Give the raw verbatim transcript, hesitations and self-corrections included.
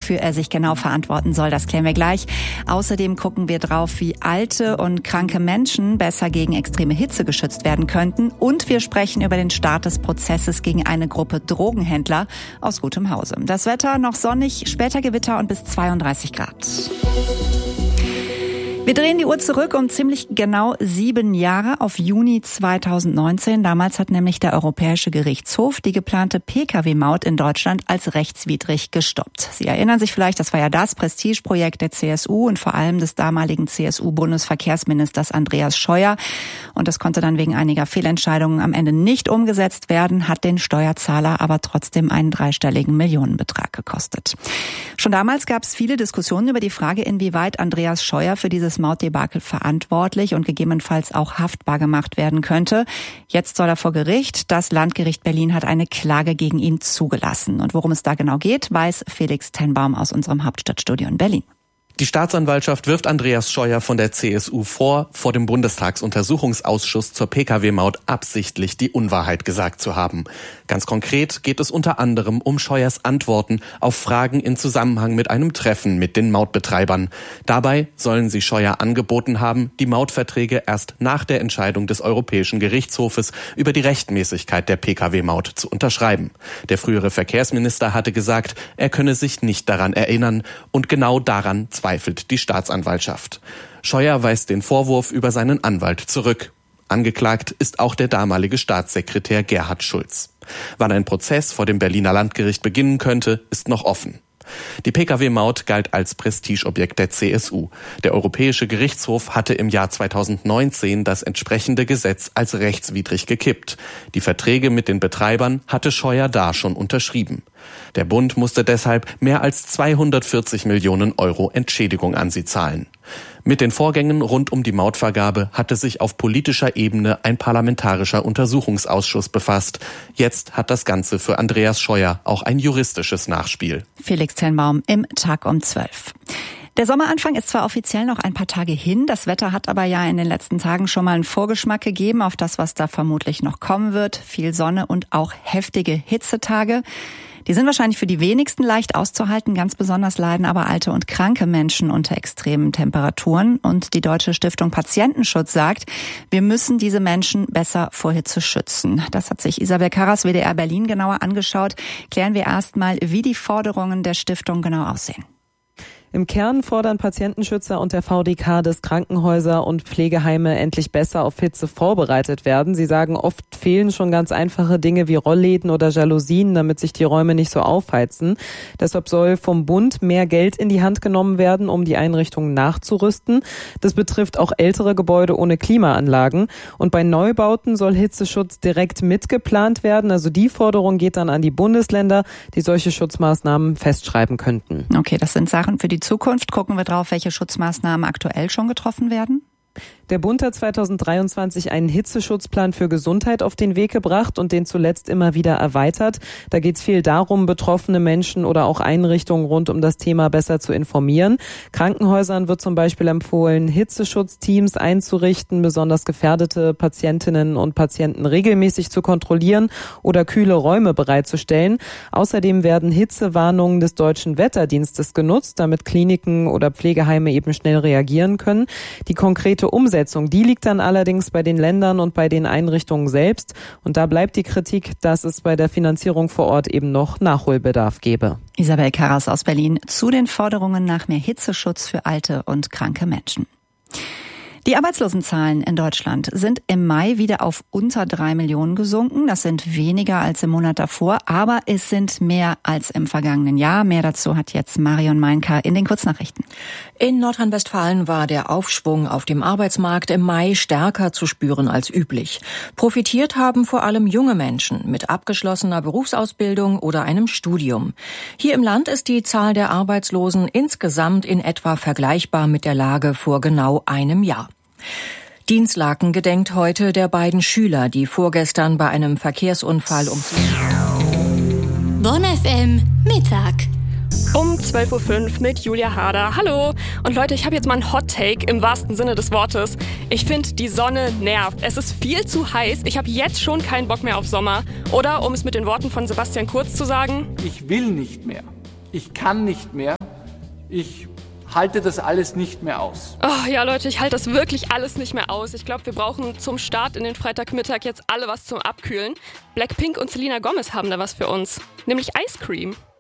wofür er sich genau verantworten soll, das klären wir gleich. Außerdem gucken wir drauf, wie alte und kranke Menschen besser gegen extreme Hitze geschützt werden könnten. Und wir sprechen über den Start des Prozesses gegen eine Gruppe Drogenhändler aus gutem Hause. Das Wetter noch sonnig, später Gewitter und bis zweiunddreißig Grad. Wir drehen die Uhr zurück um ziemlich genau sieben Jahre auf Juni zweitausendneunzehn. Damals hat nämlich der Europäische Gerichtshof die geplante Pkw-Maut in Deutschland als rechtswidrig gestoppt. Sie erinnern sich vielleicht, das war ja das Prestigeprojekt der C S U und vor allem des damaligen C S U-Bundesverkehrsministers Andreas Scheuer. Und das konnte dann wegen einiger Fehlentscheidungen am Ende nicht umgesetzt werden, hat den Steuerzahler aber trotzdem einen dreistelligen Millionenbetrag gekostet. Schon damals gab es viele Diskussionen über die Frage, inwieweit Andreas Scheuer für dieses Mautdebakel verantwortlich und gegebenenfalls auch haftbar gemacht werden könnte. Jetzt soll er vor Gericht. Das Landgericht Berlin hat eine Klage gegen ihn zugelassen. Und worum es da genau geht, weiß Felix Tenbaum aus unserem Hauptstadtstudio in Berlin. Die Staatsanwaltschaft wirft Andreas Scheuer von der C S U vor, vor dem Bundestagsuntersuchungsausschuss zur Pkw-Maut absichtlich die Unwahrheit gesagt zu haben. Ganz konkret geht es unter anderem um Scheuers Antworten auf Fragen in Zusammenhang mit einem Treffen mit den Mautbetreibern. Dabei sollen sie Scheuer angeboten haben, die Mautverträge erst nach der Entscheidung des Europäischen Gerichtshofes über die Rechtmäßigkeit der Pkw-Maut zu unterschreiben. Der frühere Verkehrsminister hatte gesagt, er könne sich nicht daran erinnern und genau daran zweifelt die Staatsanwaltschaft. Scheuer weist den Vorwurf über seinen Anwalt zurück. Angeklagt ist auch der damalige Staatssekretär Gerhard Schulz. Wann ein Prozess vor dem Berliner Landgericht beginnen könnte, ist noch offen. Die Pkw-Maut galt als Prestigeobjekt der C S U. Der Europäische Gerichtshof hatte im Jahr zweitausendneunzehn das entsprechende Gesetz als rechtswidrig gekippt. Die Verträge mit den Betreibern hatte Scheuer da schon unterschrieben. Der Bund musste deshalb mehr als zweihundertvierzig Millionen Euro Entschädigung an sie zahlen. Mit den Vorgängen rund um die Mautvergabe hatte sich auf politischer Ebene ein parlamentarischer Untersuchungsausschuss befasst. Jetzt hat das Ganze für Andreas Scheuer auch ein juristisches Nachspiel. Felix Tenbaum im Tag um zwölf. Der Sommeranfang ist zwar offiziell noch ein paar Tage hin, das Wetter hat aber ja in den letzten Tagen schon mal einen Vorgeschmack gegeben auf das, was da vermutlich noch kommen wird. Viel Sonne und auch heftige Hitzetage. Die sind wahrscheinlich für die wenigsten leicht auszuhalten. Ganz besonders leiden aber alte und kranke Menschen unter extremen Temperaturen. Und die Deutsche Stiftung Patientenschutz sagt, wir müssen diese Menschen besser vor Hitze schützen. Das hat sich Isabel Karras, W D R Berlin, genauer angeschaut. Klären wir erstmal, wie die Forderungen der Stiftung genau aussehen. Im Kern fordern Patientenschützer und der V D K, dass Krankenhäuser und Pflegeheime endlich besser auf Hitze vorbereitet werden. Sie sagen, oft fehlen schon ganz einfache Dinge wie Rollläden oder Jalousien, damit sich die Räume nicht so aufheizen. Deshalb soll vom Bund mehr Geld in die Hand genommen werden, um die Einrichtungen nachzurüsten. Das betrifft auch ältere Gebäude ohne Klimaanlagen. Und bei Neubauten soll Hitzeschutz direkt mitgeplant werden. Also die Forderung geht dann an die Bundesländer, die solche Schutzmaßnahmen festschreiben könnten. Okay, das sind Sachen für die Zukunft. Gucken wir drauf, welche Schutzmaßnahmen aktuell schon getroffen werden. Der Bund hat zweitausenddreiundzwanzig einen Hitzeschutzplan für Gesundheit auf den Weg gebracht und den zuletzt immer wieder erweitert. Da geht es viel darum, betroffene Menschen oder auch Einrichtungen rund um das Thema besser zu informieren. Krankenhäusern wird zum Beispiel empfohlen, Hitzeschutzteams einzurichten, besonders gefährdete Patientinnen und Patienten regelmäßig zu kontrollieren oder kühle Räume bereitzustellen. Außerdem werden Hitzewarnungen des Deutschen Wetterdienstes genutzt, damit Kliniken oder Pflegeheime eben schnell reagieren können. Die konkrete Umsetzung, die liegt dann allerdings bei den Ländern und bei den Einrichtungen selbst. Und da bleibt die Kritik, dass es bei der Finanzierung vor Ort eben noch Nachholbedarf gäbe. Isabel Karras aus Berlin zu den Forderungen nach mehr Hitzeschutz für alte und kranke Menschen. Die Arbeitslosenzahlen in Deutschland sind im Mai wieder auf unter drei Millionen gesunken. Das sind weniger als im Monat davor, aber es sind mehr als im vergangenen Jahr. Mehr dazu hat jetzt Marion Meinker in den Kurznachrichten. In Nordrhein-Westfalen war der Aufschwung auf dem Arbeitsmarkt im Mai stärker zu spüren als üblich. Profitiert haben vor allem junge Menschen mit abgeschlossener Berufsausbildung oder einem Studium. Hier im Land ist die Zahl der Arbeitslosen insgesamt in etwa vergleichbar mit der Lage vor genau einem Jahr. Dinslaken gedenkt heute der beiden Schüler, die vorgestern bei einem Verkehrsunfall ums Leben. Bonn F M Mittag. Um zwölf Uhr fünf mit Julia Harder. Hallo. Und Leute, ich habe jetzt mal einen Hot-Take im wahrsten Sinne des Wortes. Ich finde, die Sonne nervt. Es ist viel zu heiß. Ich habe jetzt schon keinen Bock mehr auf Sommer. Oder, um es mit den Worten von Sebastian Kurz zu sagen: Ich will nicht mehr. Ich kann nicht mehr. Ich halte das alles nicht mehr aus. Oh, ja, Leute, ich halte das wirklich alles nicht mehr aus. Ich glaube, wir brauchen zum Start in den Freitagmittag jetzt alle was zum Abkühlen. Blackpink und Selena Gomez haben da was für uns, nämlich Ice Cream.